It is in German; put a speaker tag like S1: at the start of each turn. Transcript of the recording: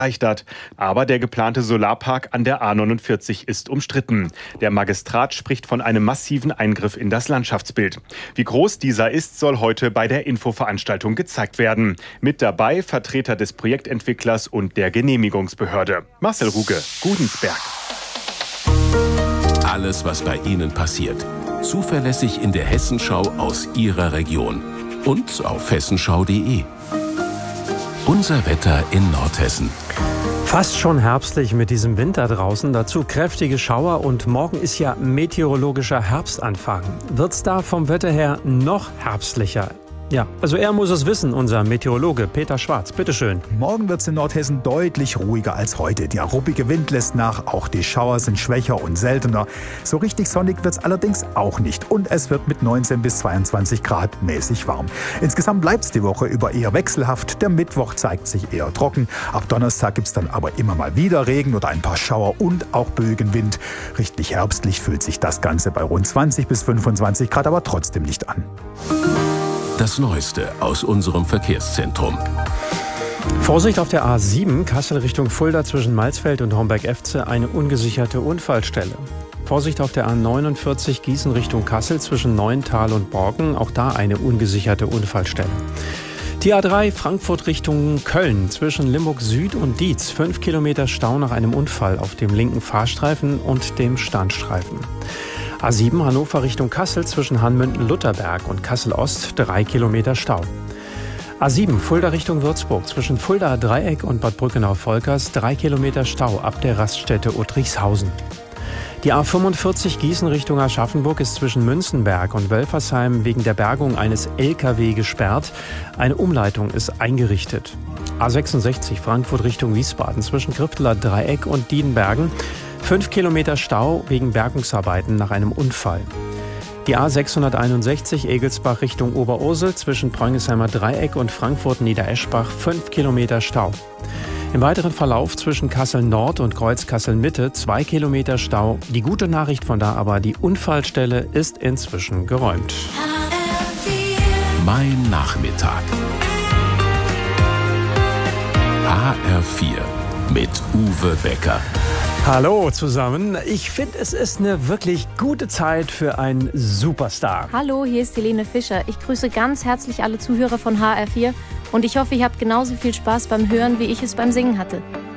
S1: erleichtert. Aber der geplante Solarpark an der A49 ist umstritten. Der Magistrat spricht von einem massiven Eingriff in das Landschaftsbild. Wie groß dieser ist, soll heute bei der Infoveranstaltung gezeigt werden. Mit dabei Vertreter des Projektentwicklers und der Genehmigungsbehörde. Marcel Ruge, Gudensberg.
S2: Alles, was bei Ihnen passiert. Zuverlässig in der Hessenschau aus Ihrer Region. Und auf hessenschau.de. Unser Wetter in Nordhessen.
S3: Fast schon herbstlich mit diesem Winter draußen. Dazu kräftige Schauer und morgen ist ja meteorologischer Herbstanfang. Wird's da vom Wetter her noch herbstlicher? Ja, also er muss es wissen, unser Meteorologe Peter Schwarz. Bitteschön.
S4: Morgen wird es in Nordhessen deutlich ruhiger als heute. Der ruppige Wind lässt nach, auch die Schauer sind schwächer und seltener. So richtig sonnig wird es allerdings auch nicht. Und es wird mit 19 bis 22 Grad mäßig warm. Insgesamt bleibt es die Woche über eher wechselhaft. Der Mittwoch zeigt sich eher trocken. Ab Donnerstag gibt es dann aber immer mal wieder Regen oder ein paar Schauer und auch böigen Wind. Richtig herbstlich fühlt sich das Ganze bei rund 20 bis 25 Grad aber trotzdem nicht an.
S2: Das Neueste aus unserem Verkehrszentrum.
S3: Vorsicht auf der A7, Kassel Richtung Fulda zwischen Malsfeld und Homberg-Efze, eine ungesicherte Unfallstelle. Vorsicht auf der A49 Gießen Richtung Kassel zwischen Neuental und Borken, auch da eine ungesicherte Unfallstelle. Die A3 Frankfurt Richtung Köln zwischen Limburg Süd und Dietz, 5 Kilometer Stau nach einem Unfall auf dem linken Fahrstreifen und dem Standstreifen. A7 Hannover Richtung Kassel zwischen Hanmünden-Lutterberg und Kassel-Ost 3 Kilometer Stau. A7 Fulda Richtung Würzburg zwischen Fuldaer Dreieck und Bad Brückenau-Volkers 3 Kilometer Stau ab der Raststätte Uttrichshausen. Die A45 Gießen Richtung Aschaffenburg ist zwischen Münzenberg und Wölfersheim wegen der Bergung eines LKW gesperrt. Eine Umleitung ist eingerichtet. A66 Frankfurt Richtung Wiesbaden zwischen Grifteler Dreieck und Diedenbergen 5 Kilometer Stau wegen Bergungsarbeiten nach einem Unfall. Die A661 Egelsbach Richtung Oberursel zwischen Preungesheimer Dreieck und Frankfurt-Niedereschbach 5 Kilometer Stau. Im weiteren Verlauf zwischen Kassel Nord und Kreuz Kassel Mitte 2 Kilometer Stau. Die gute Nachricht von da aber, die Unfallstelle ist inzwischen geräumt.
S2: Mein Nachmittag. HR4 mit Uwe Becker.
S3: Hallo zusammen. Ich finde, es ist eine wirklich gute Zeit für einen Superstar.
S5: Hallo, hier ist Helene Fischer. Ich grüße ganz herzlich alle Zuhörer von HR4 und ich hoffe, ihr habt genauso viel Spaß beim Hören, wie ich es beim Singen hatte.